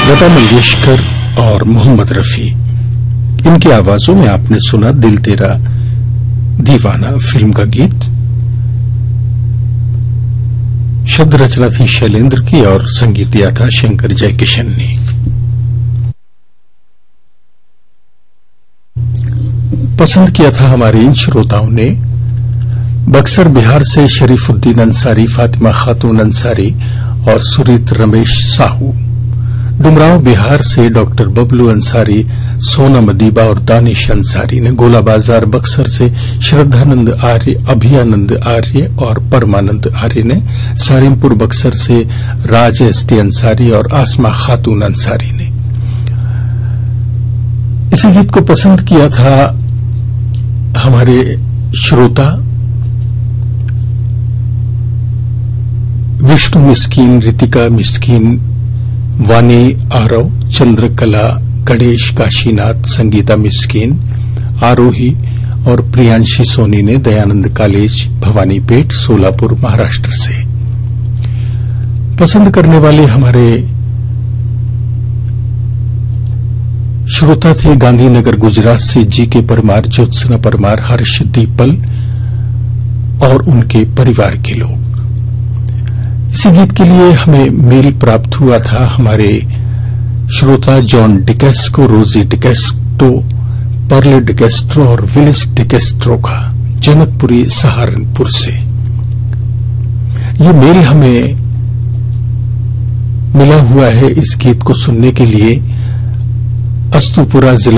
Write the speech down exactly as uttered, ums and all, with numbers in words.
लता मंगेशकर और मोहम्मद रफी, इनकी आवाजों में आपने सुना दिल तेरा दीवाना फिल्म का गीत। शब्द रचना थी शैलेंद्र की और संगीत दिया था शंकर जयकिशन ने। पसंद किया था हमारे इन श्रोताओं ने बक्सर बिहार से शरीफुद्दीन अंसारी, फातिमा खातून अंसारी और सुरीत रमेश साहू। डुमराव बिहार से डॉक्टर बबलू अंसारी, सोनम अदीबा और दानिश अंसारी ने। गोला बाजार बक्सर से श्रद्धानंद आर्य, अभियानंद आर्य और परमानंद आर्य ने। सारिमपुर बक्सर से राज एस टी अंसारी और आसमा खातून अंसारी ने। इसी गीत को पसंद किया था हमारे श्रोता विष्णु मिस्कीन, रितिका मिस्कीन, वानी आरव, चंद्रकला, गणेश काशीनाथ, संगीता मिस्कीन, आरोही और प्रियांशी सोनी ने। दयानंद कॉलेज, भवानीपेट, सोलापुर, महाराष्ट्र से। पसंद करने वाले हमारे श्रोता थे गांधीनगर गुजरात से जी के परमार, ज्योत्सना परमार, हर्ष दीपल और उनके परिवार के लोग। इसी गीत के लिए हमें मेल प्राप्त हुआ था हमारे श्रोता जॉन डिकेस्को, रोजी डिकेस्टो, पर्ले डिकेस्ट्रो और विलिस डिकेस्ट्रो का, जनकपुरी सहारनपुर से। ये मेल हमें मिला हुआ है इस गीत को सुनने के लिए अस्तुपुरा जिला